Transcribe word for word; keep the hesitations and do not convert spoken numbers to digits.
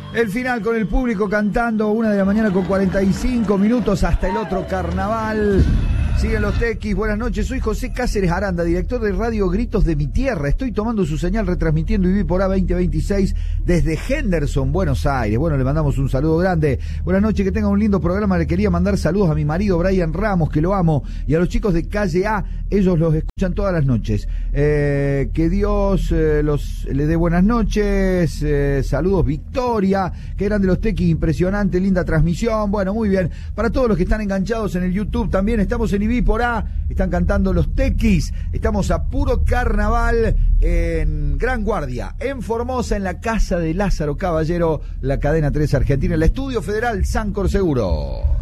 El final con el público cantando, una de la mañana con cuarenta y cinco minutos hasta el otro carnaval. Siguen los tequis, buenas noches, soy José Cáceres Aranda, director de Radio Gritos de mi Tierra. Estoy tomando su señal retransmitiendo I V I por A veinte veintiséis desde Henderson, Buenos Aires. Bueno, le mandamos un saludo grande. Buenas noches, que tengan un lindo programa. Le quería mandar saludos a mi marido Brian Ramos, que lo amo, y a los chicos de Calle A, ellos los escuchan todas las noches. Eh, que Dios eh, los le dé buenas noches, eh, saludos Victoria, que eran de los tequis, impresionante, linda transmisión. Bueno, muy bien. Para todos los que están enganchados en el YouTube, también estamos en I V I por A, están cantando los tequis, estamos a puro carnaval en Gran Guardia, en Formosa, en la casa de Lázaro Caballero, la cadena tres Argentina, el Estudio Federal Sancor Seguro.